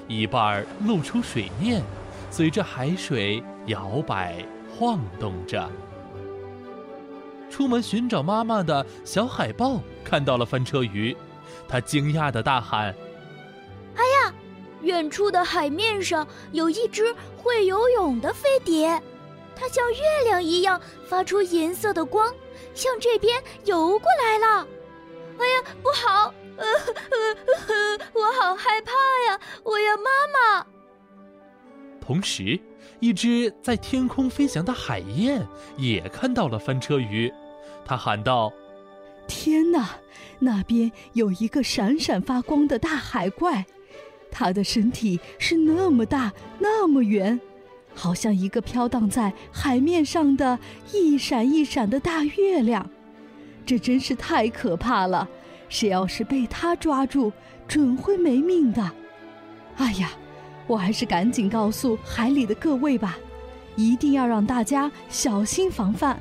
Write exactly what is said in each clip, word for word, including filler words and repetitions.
一半露出水面，随着海水摇摆晃动着。出门寻找妈妈的小海豹看到了翻车鱼，他惊讶地大喊： 哎呀，远处的海面上有一只会游泳的飞碟，它像月亮一样发出银色的光，向这边游过来了。哎呀，不好，呃呃呃，我好害怕呀，我要妈妈。 同时，一只在天空飞翔的海燕也看到了翻车鱼，它喊道： 天哪，那边有一个闪闪发光的大海怪，它的身体是那么大那么圆，好像一个飘荡在海面上的一闪一闪的大月亮。这真是太可怕了，谁要是被它抓住，准会没命的。哎呀，我还是赶紧告诉海里的各位吧，一定要让大家小心防范。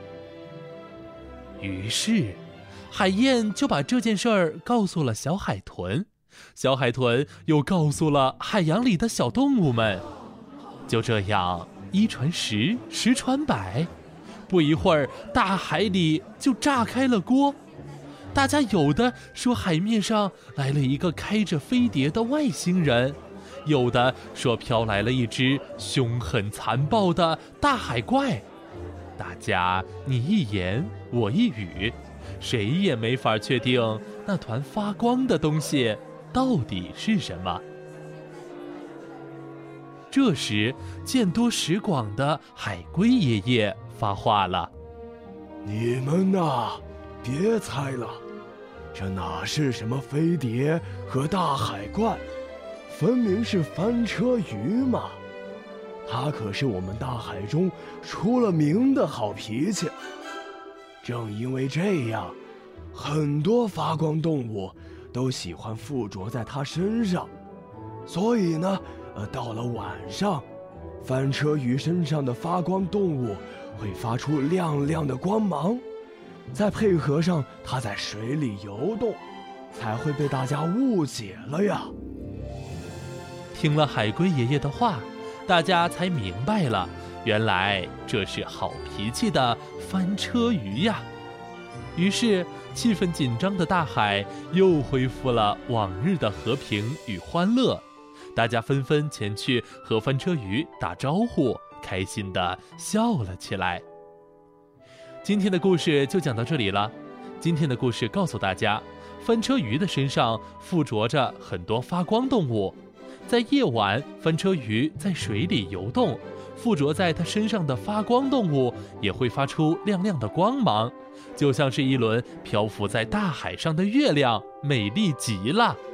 于是，海燕就把这件事儿告诉了小海豚，小海豚又告诉了海洋里的小动物们。就这样，一传十，十传百，不一会儿，大海里就炸开了锅。大家有的说海面上来了一个开着飞碟的外星人，有的说飘来了一只凶狠残暴的大海怪。大家你一言我一语，谁也没法确定那团发光的东西到底是什么。这时，见多识广的海龟爷爷发话了： 你们呐，别猜了，这哪是什么飞碟和大海怪，分明是翻车鱼嘛！它可是我们大海中出了名的好脾气。正因为这样，很多发光动物都喜欢附着在它身上，所以呢，呃，到了晚上，翻车鱼身上的发光动物会发出亮亮的光芒，再配合上它在水里游动，才会被大家误解了呀。 听了海龟爷爷的话，大家才明白了，原来这是好脾气的翻车鱼呀。于是，气氛紧张的大海又恢复了往日的和平与欢乐，大家纷纷前去和翻车鱼打招呼，开心地笑了起来。今天的故事就讲到这里了。今天的故事告诉大家，翻车鱼的身上附着着很多发光动物，在夜晚，翻车鱼在水里游动，附着在它身上的发光动物也会发出亮亮的光芒，就像是一轮漂浮在大海上的月亮，美丽极了。